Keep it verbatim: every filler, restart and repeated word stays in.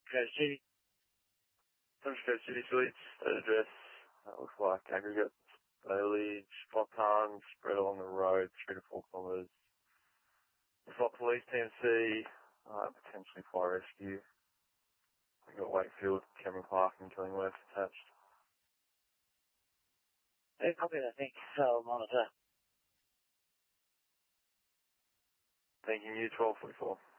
Travis City. Travis City Suites, that address, that looks like aggregate foliage, block ponds spread along the road, three to four kilometres. We've got police T M C, uh, potentially fire rescue. We've got Wakefield, Cameron Clark and Killingworth attached. Hey, copy that, I think. I'll monitor. Thank you, twelve forty-four.